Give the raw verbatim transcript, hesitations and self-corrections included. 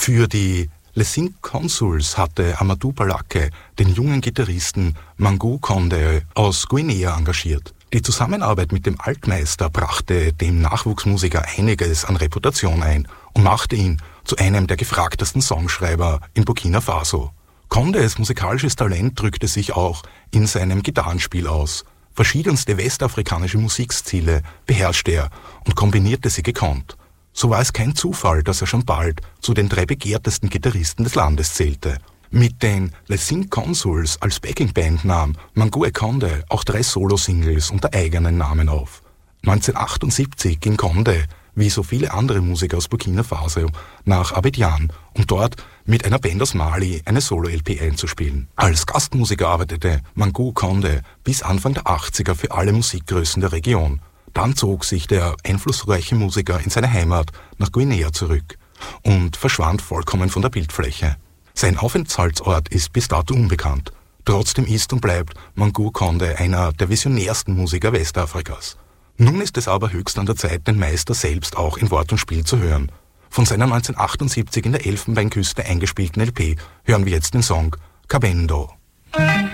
Für die Les Cinq Consuls hatte Amadou Balake den jungen Gitarristen Mangou Konde aus Guinea engagiert. Die Zusammenarbeit mit dem Altmeister brachte dem Nachwuchsmusiker einiges an Reputation ein und machte ihn zu einem der gefragtesten Songschreiber in Burkina Faso. Kondes musikalisches Talent drückte sich auch in seinem Gitarrenspiel aus. Verschiedenste westafrikanische Musikstile beherrschte er und kombinierte sie gekonnt. So war es kein Zufall, dass er schon bald zu den drei begehrtesten Gitarristen des Landes zählte. Mit den Les Cinq Consuls als Backingband nahm Mangou Konde auch drei Solo-Singles unter eigenen Namen auf. neunzehnhundertachtundsiebzig ging Konde, wie so viele andere Musiker aus Burkina Faso, nach Abidjan, um dort mit einer Band aus Mali eine Solo-L P einzuspielen. Als Gastmusiker arbeitete Mangou Konde bis Anfang der achtziger für alle Musikgrößen der Region. Dann zog sich der einflussreiche Musiker in seine Heimat nach Guinea zurück und verschwand vollkommen von der Bildfläche. Sein Aufenthaltsort ist bis dato unbekannt. Trotzdem ist und bleibt Mangou Konde einer der visionärsten Musiker Westafrikas. Nun ist es aber höchst an der Zeit, den Meister selbst auch in Wort und Spiel zu hören. Von seiner neunzehnhundertachtundsiebzig in der Elfenbeinküste eingespielten L P hören wir jetzt den Song Kabendo.